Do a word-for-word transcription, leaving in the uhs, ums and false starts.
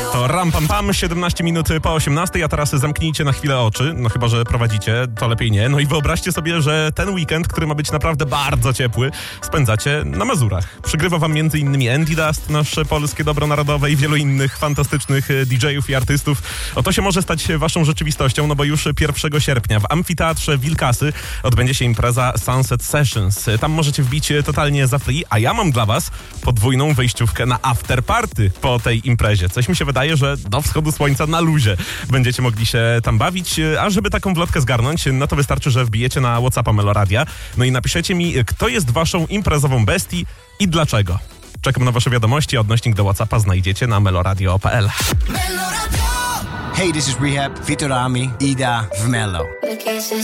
To ram pam pam, siedemnaście minut po osiemnastej, a teraz zamknijcie na chwilę oczy, no chyba, że prowadzicie, to lepiej nie. No i wyobraźcie sobie, że ten weekend, który ma być naprawdę bardzo ciepły, spędzacie na Mazurach. Przygrywa wam między innymi Andy Dust, nasze polskie dobro narodowe i wielu innych fantastycznych didżejów i artystów. O, to się może stać waszą rzeczywistością, no bo już pierwszego sierpnia w Amfiteatrze Wilkasy odbędzie się impreza Sunset Sessions. Tam możecie wbić totalnie za free, a ja mam dla was podwójną wejściówkę na afterparty po tej imprezie. Coś mi się wydaje, że do wschodu słońca na luzie będziecie mogli się tam bawić, a żeby taką wlotkę zgarnąć, no to wystarczy, że wbijecie na WhatsAppa Meloradia, no i napiszecie mi, kto jest waszą imprezową bestii i dlaczego. Czekam na wasze wiadomości, a odnośnik do WhatsAppa znajdziecie na meloradio kropka p l. Hey, this is Rehab, Vitor Ami, Ida w Melo.